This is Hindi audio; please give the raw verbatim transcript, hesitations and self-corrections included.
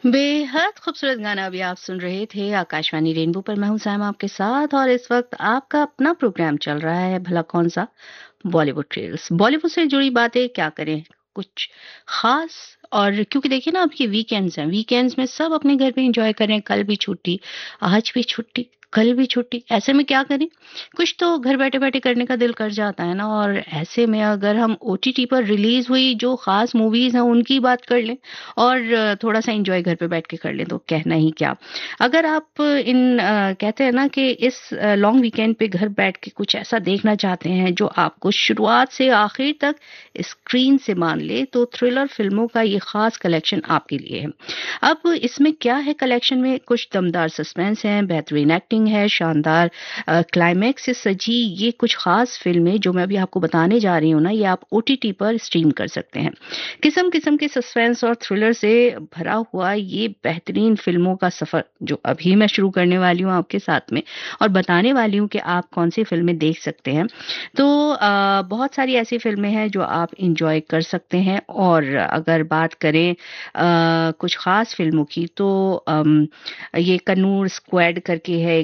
बेहद खूबसूरत गाना अभी आप सुन रहे थे आकाशवाणी रेनबो पर। मैं हूँ सायमा आपके साथ और इस वक्त आपका अपना प्रोग्राम चल रहा है भला कौन सा, बॉलीवुड ट्रेल्स। बॉलीवुड से जुड़ी बातें क्या करें, कुछ खास। और क्योंकि देखिए ना, अब ये वीकेंड्स हैं, वीकेंड्स में सब अपने घर पे एंजॉय करें। कल भी छुट्टी, आज भी छुट्टी, कल भी छुट्टी। ऐसे में क्या करें, कुछ तो घर बैठे बैठे करने का दिल कर जाता है ना। और ऐसे में अगर हम ओटीटी पर रिलीज हुई जो खास मूवीज हैं उनकी बात कर लें और थोड़ा-सा एन्जॉय घर पे बैठ के कर लें तो कहना ही क्या। अगर आप इन अ, कहते हैं ना कि इस अ, लॉन्ग वीकेंड पे घर बैठ के कुछ ऐसा देखना चाहते हैं जो आपको शुरुआत से आखिर तक स्क्रीन से मान ले, तो थ्रिलर फ़िल्मों का ये खास कलेक्शन आपके लिए है। अब इसमें क्या है कलेक्शन में, कुछ दमदार सस्पेंस है, बेहतरीन एक्टिंग है, शानदार अ, क्लाइमैक्स से सजी ये कुछ खास फ़िल्में जो मैं अभी आपको बताने जा रही हूँ ना, ये आप ओटीटी पर स्ट्रीम कर सकते हैं। किस्म-किस्म के सस्पेंस और थ्रिलर से भरा हुआ ये बेहतरीन फ़िल्मों का सफ़र जो अभी मैं शुरू करने वाली हूँ आपके साथ में और बताने वाली हूँ कि आप कौन-सी फ़िल्में देख सकते हैं। तो अ, बहुत सारी ऐसी फ़िल्में हैं जो आप एन्जॉय कर सकते हैं। और अगर बात करें अ, कुछ ख़ास फ़िल्मों की तो अम, ये कन्नूर स्क्वाड करके है